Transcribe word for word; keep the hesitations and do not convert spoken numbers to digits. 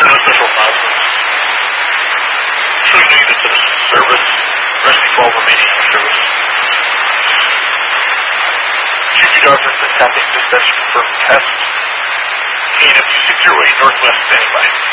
No special announcements. So you know you did citizen service, rescue twelve remaining in service. Q B Dartmouth attempting dispatch confirmed test. K N F two six zero eight northwest standing by.